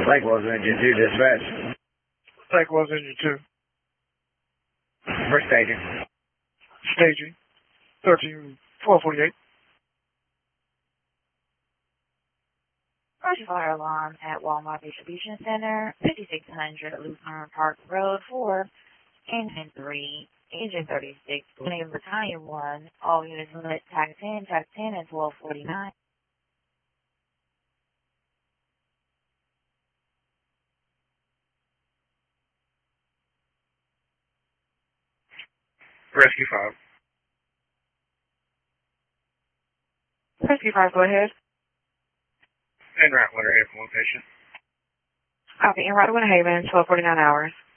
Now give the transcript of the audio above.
Lakewell's Engine 2 dispatch. Lakewell's Engine 2. For staging. Staging. 1248. First fire alarm at Walmart Distribution Center, 5600 Lucerne Park Road 4, Engine 3, Engine 36, Name Battalion 1, all units lit TAC 10 and 1249. Rescue 5. Rescue 5, go ahead. En route, Winter Haven, one patient. Copy, en route to Winter Haven, 1249 hours.